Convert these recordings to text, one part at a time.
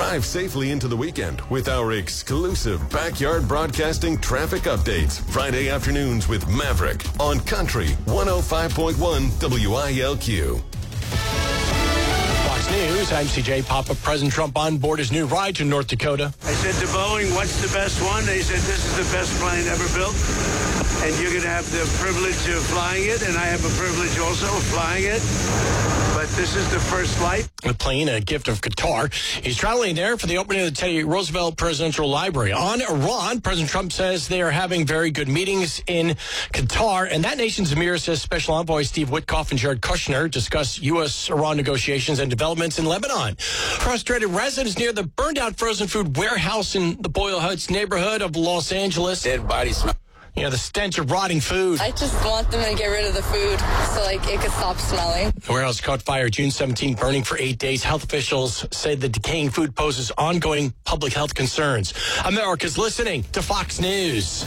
Drive safely into the weekend with our exclusive Backyard Broadcasting traffic updates. Friday afternoons with Maverick on Country 105.1 WILQ. Fox News, I'm CJ. Pop-up President Trump on board his new ride to North Dakota. I said to Boeing, what's the best one? They said, this is the best plane ever built. And you're going to have the privilege of flying it, and I have a privilege also of flying it. But this is the first flight. The plane, a gift of Qatar. He's traveling there for the opening of the Teddy Roosevelt Presidential Library. On Iran, President Trump says they are having very good meetings in Qatar. And that nation's emir says Special Envoy Steve Witkoff and Jared Kushner discuss U.S.-Iran negotiations and developments in Lebanon. Frustrated residents near the burned-out frozen food warehouse in the Boyle Heights neighborhood of Los Angeles. Dead body smell. You know, the stench of rotting food. I just want them to get rid of the food so, it could stop smelling. The warehouse caught fire June 17, burning for 8 days. Health officials say the decaying food poses ongoing public health concerns. America's listening to Fox News.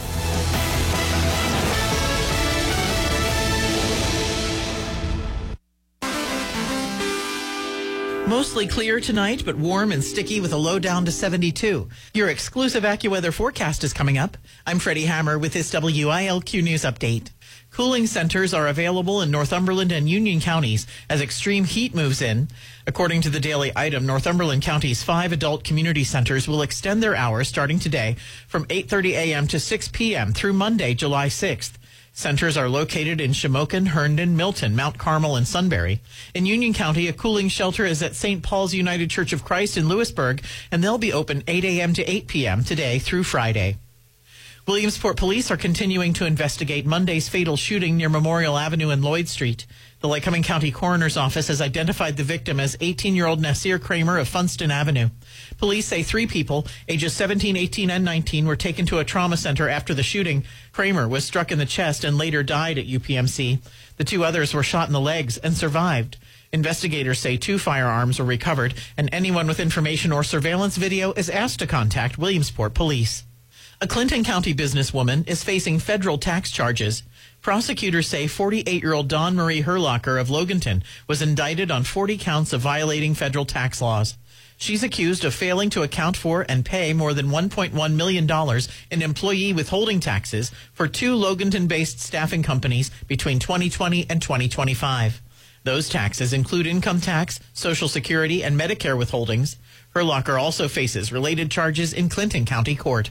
Mostly clear tonight, but warm and sticky with a low down to 72. Your exclusive AccuWeather forecast is coming up. I'm Freddie Hammer with this WILQ News Update. Cooling centers are available in Northumberland and Union counties as extreme heat moves in. According to the Daily Item, Northumberland County's 5 adult community centers will extend their hours starting today from 8:30 a.m. to 6 p.m. through Monday, July 6th. Centers are located in Shamokin, Herndon, Milton, Mount Carmel, and Sunbury. In Union County, a cooling shelter is at St. Paul's United Church of Christ in Lewisburg, and they'll be open 8 a.m. to 8 p.m. today through Friday. Williamsport police are continuing to investigate Monday's fatal shooting near Memorial Avenue and Lloyd Street. The Lycoming County Coroner's Office has identified the victim as 18-year-old Nasir Kramer of Funston Avenue. Police say 3 people, ages 17, 18, and 19, were taken to a trauma center after the shooting. Kramer was struck in the chest and later died at UPMC. The 2 others were shot in the legs and survived. Investigators say 2 firearms were recovered, and anyone with information or surveillance video is asked to contact Williamsport Police. A Clinton County businesswoman is facing federal tax charges. Prosecutors say 48-year-old Dawn Marie Herlocker of Loganton was indicted on 40 counts of violating federal tax laws. She's accused of failing to account for and pay more than $1.1 million in employee withholding taxes for 2 Loganton-based staffing companies between 2020 and 2025. Those taxes include income tax, Social Security, and Medicare withholdings. Herlocker also faces related charges in Clinton County Court.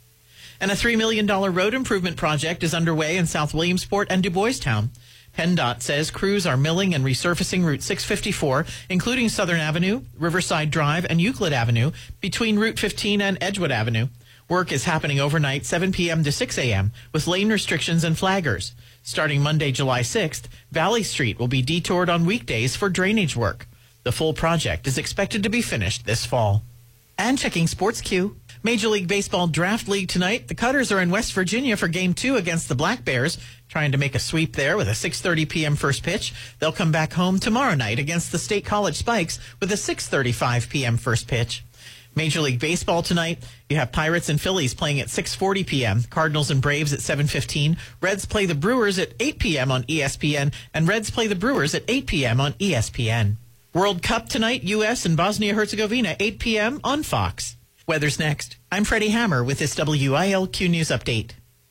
And a $3 million road improvement project is underway in South Williamsport and DuBoisstown. PennDOT says crews are milling and resurfacing Route 654, including Southern Avenue, Riverside Drive, and Euclid Avenue, between Route 15 and Edgewood Avenue. Work is happening overnight, 7 p.m. to 6 a.m., with lane restrictions and flaggers. Starting Monday, July 6th, Valley Street will be detoured on weekdays for drainage work. The full project is expected to be finished this fall. And checking Sports Q. Major League Baseball Draft League tonight. The Cutters are in West Virginia for Game 2 against the Black Bears, trying to make a sweep there with a 6:30 p.m. first pitch. They'll come back home tomorrow night against the State College Spikes with a 6:35 p.m. first pitch. Major League Baseball tonight, you have Pirates and Phillies playing at 6:40 p.m., Cardinals and Braves at 7:15, Reds play the Brewers at 8 p.m. on ESPN, and Reds play the Brewers at 8 p.m. on ESPN. World Cup tonight, U.S. and Bosnia-Herzegovina, 8 p.m. on Fox. Weather's next. I'm Freddie Hammer with this WILQ News Update.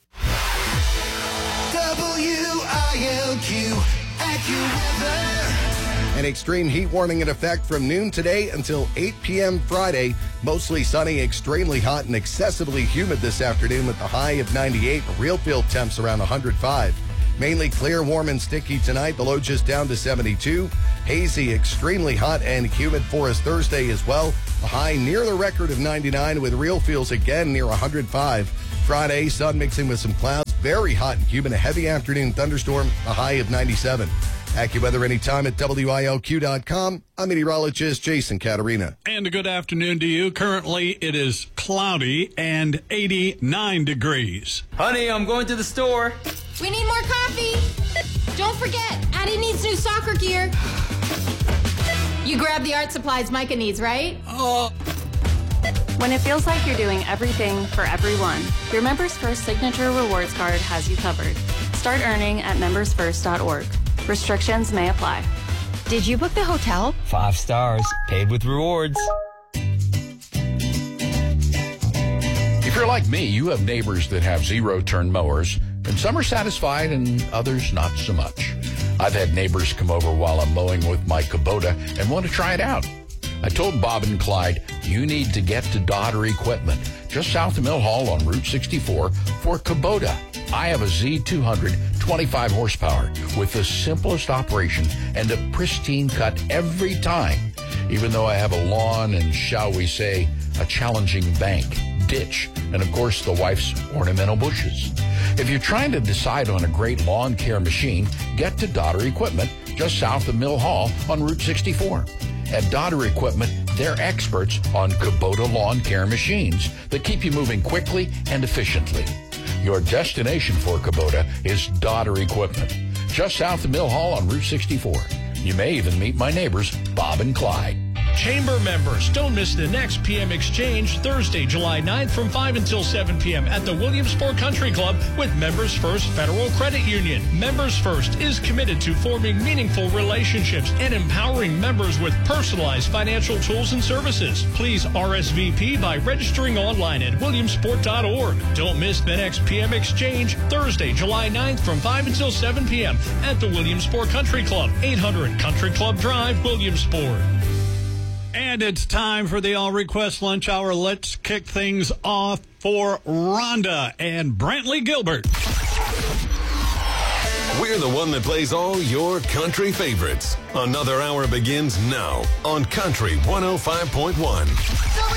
WILQ AccuWeather. An extreme heat warning in effect from noon today until 8 p.m. Friday. Mostly sunny, extremely hot, and excessively humid this afternoon with the high of 98. Real field temps around 105. Mainly clear, warm, and sticky tonight. The low just down to 72. Hazy, extremely hot, and humid for us Thursday as well. A high near the record of 99 with real feels again near 105. Friday, sun mixing with some clouds. Very hot and humid. A heavy afternoon thunderstorm. A high of 97. AccuWeather anytime at WILQ.com. I'm meteorologist Jason Caterina. And a good afternoon to you. Currently, it is cloudy and 89 degrees. Honey, I'm going to the store. We need more coffee. Don't forget, Addie needs new soccer gear. You grabbed the art supplies Micah needs, right? When it feels like you're doing everything for everyone, your Members First Signature Rewards Card has you covered. Start earning at membersfirst.org. Restrictions may apply. Did you book the hotel? 5 stars, paid with rewards. If you're like me, you have neighbors that have zero-turn mowers, and some are satisfied and others not so much. I've had neighbors come over while I'm mowing with my Kubota and want to try it out. I told Bob and Clyde, you need to get to Dodder Equipment, just south of Mill Hall on Route 64 for Kubota. I have a Z200 25 horsepower with the simplest operation and a pristine cut every time, even though I have a lawn and, shall we say, a challenging bank, ditch, and of course the wife's ornamental bushes. If you're trying to decide on a great lawn care machine, get to Dodder Equipment, just south of Mill Hall on Route 64. At Dodder Equipment, they're experts on Kubota lawn care machines that keep you moving quickly and efficiently. Your destination for Kubota is Dodder Equipment, just south of Mill Hall on Route 64. You may even meet my neighbors, Bob and Clyde. Chamber members, don't miss the next PM Exchange Thursday, July 9th from 5 until 7 p.m. at the Williamsport Country Club with Members First Federal Credit Union. Members First is committed to forming meaningful relationships and empowering members with personalized financial tools and services. Please RSVP by registering online at williamsport.org. Don't miss the next PM Exchange Thursday, July 9th from 5 until 7 p.m. at the Williamsport Country Club, 800 Country Club Drive, Williamsport. And it's time for the All Request Lunch Hour. Let's kick things off for Rhonda and Brantley Gilbert. We're the one that plays all your country favorites. Another hour begins now on Country 105.1.